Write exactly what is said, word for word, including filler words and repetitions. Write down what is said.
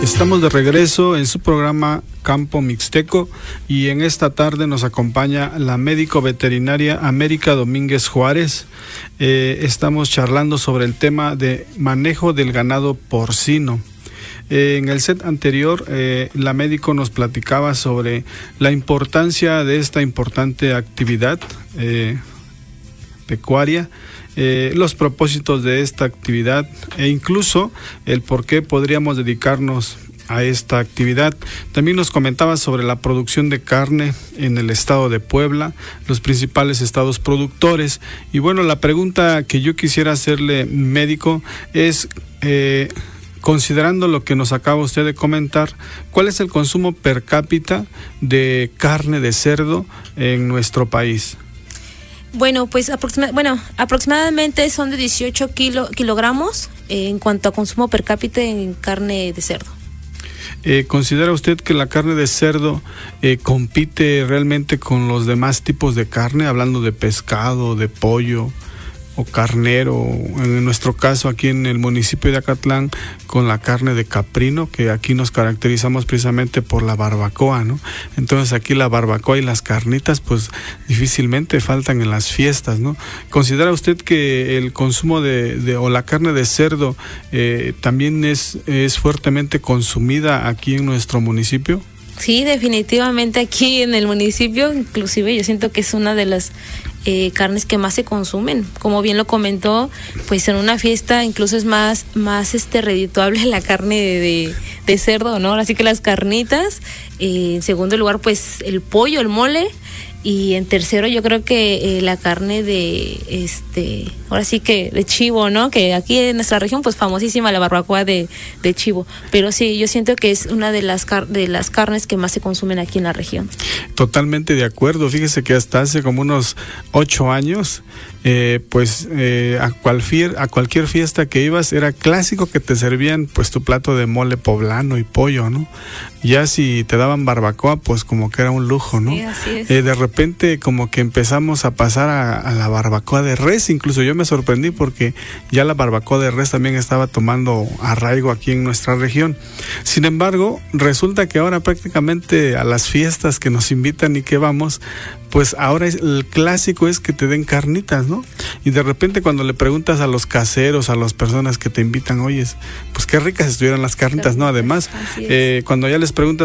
Estamos de regreso en su programa Campo Mixteco y en esta tarde nos acompaña la médico veterinaria América Domínguez Juárez. Eh, estamos charlando sobre el tema de manejo del ganado porcino. Eh, en el set anterior, eh, la médico nos platicaba sobre la importancia de esta importante actividad eh, pecuaria, eh, los propósitos de esta actividad e incluso el por qué podríamos dedicarnos a esta actividad. También nos comentaba sobre la producción de carne en el estado de Puebla, los principales estados productores. Y bueno, la pregunta que yo quisiera hacerle, médico, es... Eh, considerando lo que nos acaba usted de comentar, ¿cuál es el consumo per cápita de carne de cerdo en nuestro país? Bueno, pues aproxima, bueno, aproximadamente son de dieciocho kilo, kilogramos eh, en cuanto a consumo per cápita en carne de cerdo. Eh, ¿Considera usted que la carne de cerdo eh, compite realmente con los demás tipos de carne, hablando de pescado, de pollo o carnero? En nuestro caso aquí en el municipio de Acatlán, con la carne de caprino, que aquí nos caracterizamos precisamente por la barbacoa, ¿no? Entonces aquí la barbacoa y las carnitas pues difícilmente faltan en las fiestas, ¿no? ¿Considera usted que el consumo de, de o la carne de cerdo eh, también es, es fuertemente consumida aquí en nuestro municipio? Sí, definitivamente aquí en el municipio, inclusive yo siento que es una de las eh, carnes que más se consumen. Como bien lo comentó, pues en una fiesta incluso es más, más este redituable la carne de, de, de cerdo, ¿no? Así que las carnitas, eh, en segundo lugar pues el pollo, el mole, y en tercero yo creo que eh, la carne de este ahora sí que de chivo, ¿no? Que aquí en nuestra región pues famosísima la barbacoa de, de chivo, pero sí, yo siento que es una de las car- de las carnes que más se consumen aquí en la región. Totalmente de acuerdo. Fíjese que hasta hace como unos ocho años eh, pues eh, a cualquier a cualquier fiesta que ibas era clásico que te servían pues tu plato de mole poblano y pollo, ¿no? Ya si te daban barbacoa pues como que era un lujo, ¿no? Sí, así es. Eh, de repente como que empezamos a pasar a, a la barbacoa de res. Incluso yo me sorprendí porque ya la barbacoa de res también estaba tomando arraigo aquí en nuestra región. Sin embargo, resulta que ahora prácticamente a las fiestas que nos invitan y que vamos, pues ahora es, el clásico es que te den carnitas, ¿no? Y de repente cuando le preguntas a los caseros, a las personas que te invitan, oyes, pues qué ricas estuvieran las carnitas, ¿no? Además, eh, cuando ya les preguntas